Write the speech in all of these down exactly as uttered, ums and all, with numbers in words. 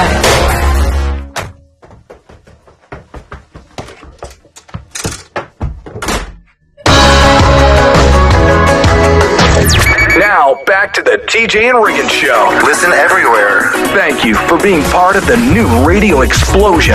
Now, back to the T J and Riggins Show. Listen everywhere. Thank you for being part of the new radio explosion.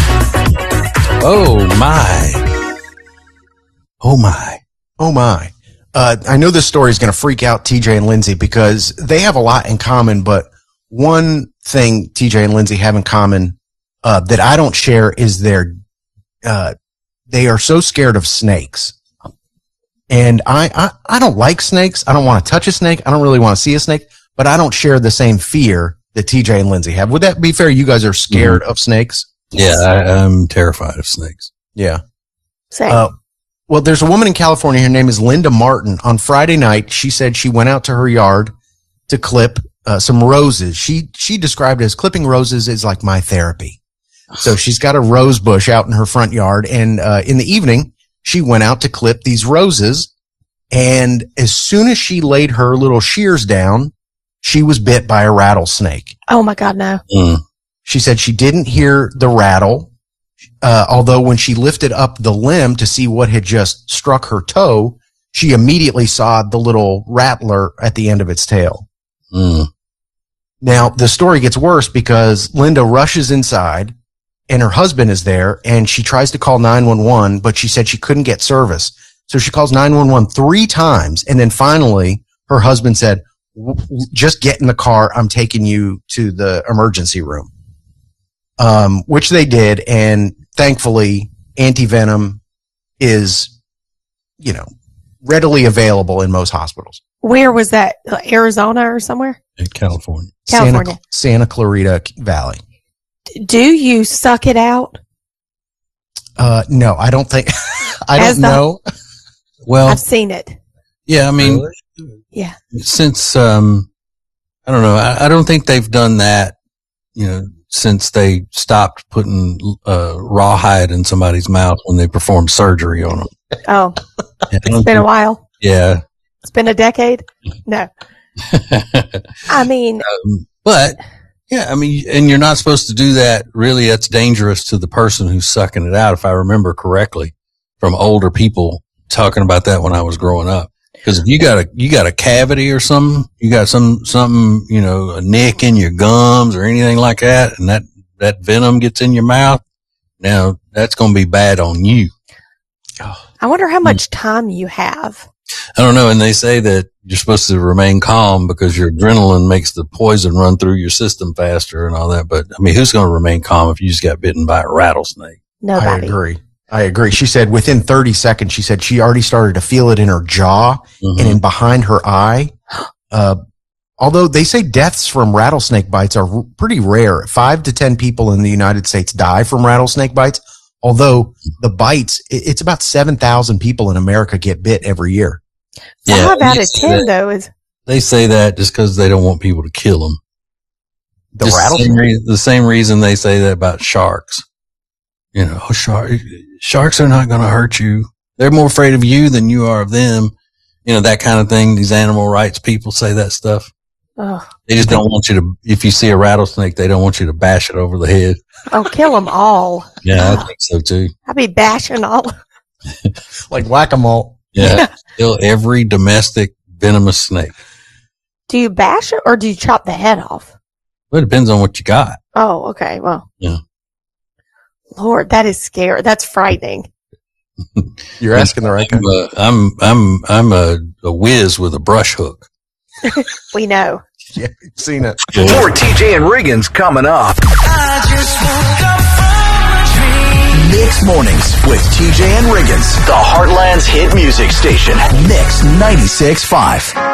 Oh, my. Oh, my. Oh, my. Uh, I know this story is going to freak out T J and Lindsay because they have a lot in common, but one thing T J and Lindsay have in common uh, that I don't share is their uh, they are so scared of snakes. And I, I, I don't like snakes. I don't want to touch a snake. I don't really want to see a snake, but I don't share the same fear that T J and Lindsay have. Would that be fair? You guys are scared mm-hmm. of snakes? Yeah, I, I'm terrified of snakes. Yeah. Same. Uh, well, there's a woman in California. Her name is Linda Martin. On Friday night, she said she went out to her yard to clip uh, some roses. She she described it as clipping roses is like my therapy. So she's got a rose bush out in her front yard, and uh, in the evening, she went out to clip these roses. And as soon as she laid her little shears down, she was bit by a rattlesnake. Oh my God, no. Mm. She said she didn't hear the rattle. Uh, although when she lifted up the limb to see what had just struck her toe, she immediately saw the little rattler at the end of its tail. Mm. Now, the story gets worse because Linda rushes inside and her husband is there and she tries to call nine one one, but she said she couldn't get service. So she calls nine one one three times. And then finally her husband said, just get in the car. I'm taking you to the emergency room. Um, which they did, and thankfully, anti-venom is, you know, readily available in most hospitals. Where was that? Arizona or somewhere? In California. California. Santa, Santa Clarita Valley. Do you suck it out? Uh, no, I don't think, I As don't the, know. Well, I've seen it. Yeah, I mean, yeah. Since, um, I don't know, I, I don't think they've done that, you know, since they stopped putting uh, rawhide in somebody's mouth when they performed surgery on them. Oh, yeah, it's been a while. Yeah. It's been a decade? No. I mean. Um, but, yeah, I mean, and you're not supposed to do that. Really, that's dangerous to the person who's sucking it out, if I remember correctly, from older people talking about that when I was growing up. Because if you got a you got a cavity or something, you got some something, you know, a nick in your gums or anything like that, and that, that venom gets in your mouth, now that's going to be bad on you. I wonder how much time you have. I don't know, and they say that you're supposed to remain calm because your adrenaline makes the poison run through your system faster and all that. But I mean, who's going to remain calm if you just got bitten by a rattlesnake? Nobody. I agree. I agree. She said within thirty seconds, she said she already started to feel it in her jaw mm-hmm. and in behind her eye. Uh, although they say deaths from rattlesnake bites are r- pretty rare. Five to ten people in the United States die from rattlesnake bites. Although the bites, it, it's about seven thousand people in America get bit every year. Yeah, Five out of ten, though, is. They say that just because they don't want people to kill them. The just rattlesnake? The same, re- the same reason they say that about sharks. You know, oh, shark, sharks are not going to hurt you. They're more afraid of you than you are of them. You know, that kind of thing. These animal rights people say that stuff. Oh. They just don't want you to, if you see a rattlesnake, they don't want you to bash it over the head. Oh, kill them all. Yeah, I think so too. I'd be bashing all. Like whack-a-mole. Yeah. Yeah. Kill every domestic venomous snake. Do you bash it or do you chop the head off? Well, it depends on what you got. Oh, okay. Well. Yeah. Lord, that is scary. That's frightening. You're asking the right guy. I'm, I'm, I'm a, a whiz with a brush hook. We know. Yeah, you've seen it. More T J and Riggins coming up. I just woke up from a dream. Mix Mornings with T J and Riggins, the Heartland's hit music station. Mix ninety-six point five.